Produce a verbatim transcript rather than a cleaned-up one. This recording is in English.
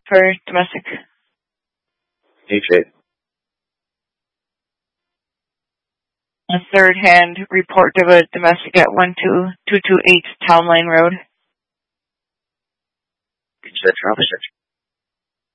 for domestic. H eight. A third hand report of a domestic at one two two two eight Town Line Road. Did you set your officer?